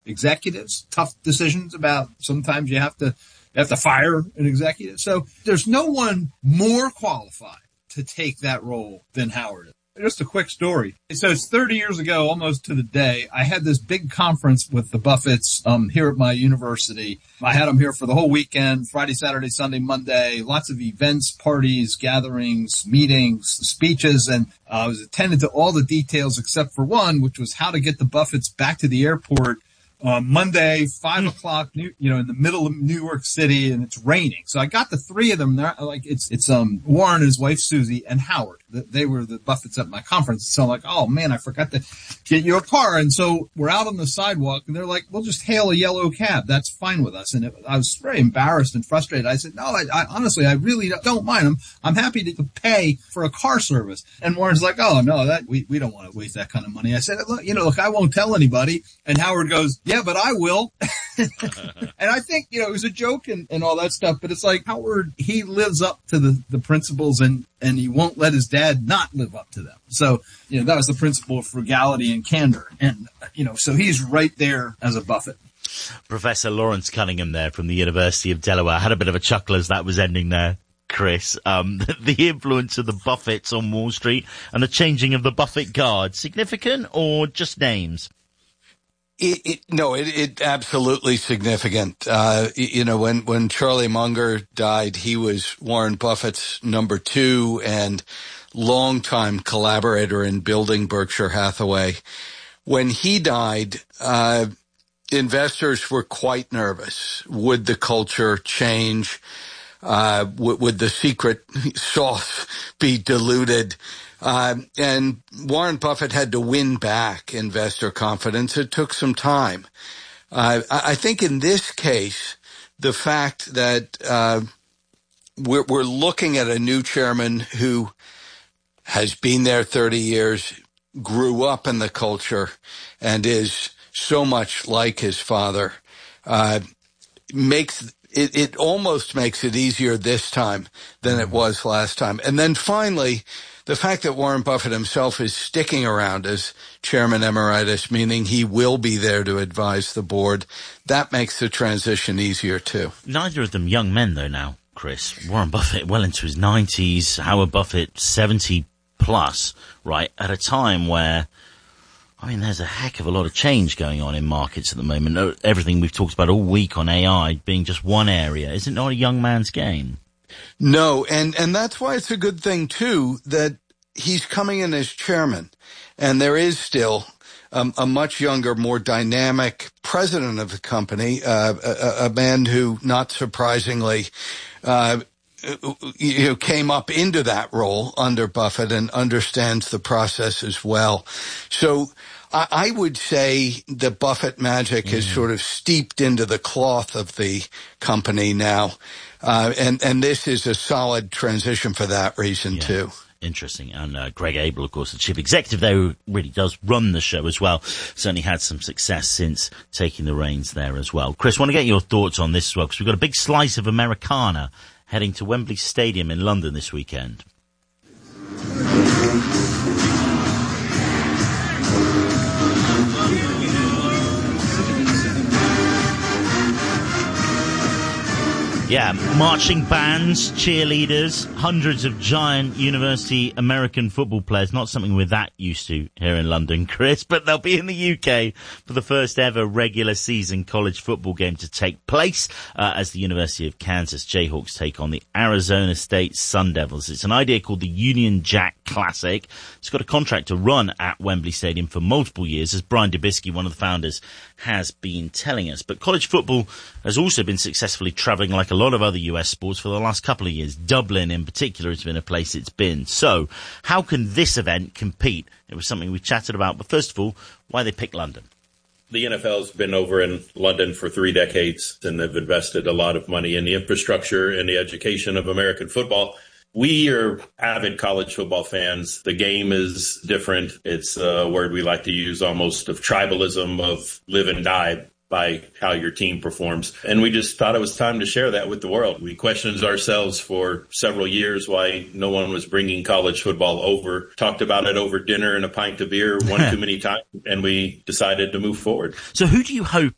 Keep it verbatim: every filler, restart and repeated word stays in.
executives, tough decisions about sometimes you have to, you have to fire an executive. So there's no one more qualified to take that role than Howard is. Just a quick story. So it's thirty years ago, almost to the day, I had this big conference with the Buffetts um, here at my university. I had them here for the whole weekend, Friday, Saturday, Sunday, Monday, lots of events, parties, gatherings, meetings, speeches, and uh, I was attending to all the details except for one, which was how to get the Buffetts back to the airport Uh, Monday, five o'clock, New, you know, in the middle of New York City, and it's raining. So I got the three of them there. Like it's, it's, um, Warren and his wife, Susie, and Howard. They were the Buffetts at my conference. So I'm like, oh man, I forgot to get you a car. And so we're out on the sidewalk and they're like, we'll just hail a yellow cab. That's fine with us. And it, I was very embarrassed and frustrated. I said, no, I, I honestly, I really don't mind them. I'm happy to pay for a car service. And Warren's like, oh no, that, we, we don't want to waste that kind of money. I said, look, you know, look, I won't tell anybody. And Howard goes, yeah, but I will. And I think, you know, it was a joke and, and all that stuff, but it's like Howard, he lives up to the, the principles and, and he won't let his dad not live up to them. So, you know, that was the principle of frugality and candor. And, you know, so he's right there as a Buffett. Professor Lawrence Cunningham there from the University of Delaware. I had a bit of a chuckle as that was ending there, Chris. Um, the influence of the Buffetts on Wall Street and the changing of the Buffett guard, significant or just names? It, it, no, it, it absolutely significant. Uh, you know, when, when Charlie Munger died, he was Warren Buffett's number two and longtime collaborator in building Berkshire Hathaway. When he died, uh, investors were quite nervous. Would the culture change? Uh, would, would the secret sauce be diluted? Uh, and Warren Buffett had to win back investor confidence. It took some time. Uh, I, I think in this case, the fact that, uh, we're, we're looking at a new chairman who has been there thirty years, grew up in the culture, and is so much like his father, uh, makes it, it almost makes it easier this time than it was last time. And then finally, the fact that Warren Buffett himself is sticking around as chairman emeritus, meaning he will be there to advise the board, that makes the transition easier too. Neither of them young men though now, Chris. Warren Buffett well into his nineties, Howard Buffett seventy plus, right, at a time where, I mean, there's a heck of a lot of change going on in markets at the moment. Everything we've talked about all week on A I being just one area. Is it not a young man's game? No, and, and that's why it's a good thing, too, that he's coming in as chairman. And there is still um, a much younger, more dynamic president of the company, uh, a, a man who, not surprisingly, uh, you know, came up into that role under Buffett and understands the process as well. So I, I would say the Buffett magic mm-hmm. is sort of steeped into the cloth of the company now. Uh, and, and this is a solid transition for that reason, yeah. too. Interesting. And uh, Greg Abel, of course, the chief executive there, who really does run the show as well, certainly had some success since taking the reins there as well. Chris, I want to get your thoughts on this as well, because we've got a big slice of Americana heading to Wembley Stadium in London this weekend. Yeah, marching bands, cheerleaders, hundreds of giant University American football players. Not something we're that used to here in London, Chris, but they'll be in the U K for the first ever regular season college football game to take place uh, as the University of Kansas Jayhawks take on the Arizona State Sun Devils. It's an idea called the Union Jack Classic. It's got a contract to run at Wembley Stadium for multiple years, as Brian Dubisky, one of the founders, has been telling us. But college football has also been successfully travelling like a lot of other U S sports for the last couple of years. Dublin in particular has been a place it's been. So how can this event compete? It was something we chatted about. But first of all, why they picked London. The N F L's been over in London for three decades, and they've invested a lot of money in the infrastructure and the education of American football. We are avid college football fans. The game is different. It's a word we like to use almost of tribalism, of live and die by how your team performs. And we just thought it was time to share that with the world. We questioned ourselves for several years why no one was bringing college football over, talked about it over dinner and a pint of beer one too many times, and we decided to move forward. So who do you hope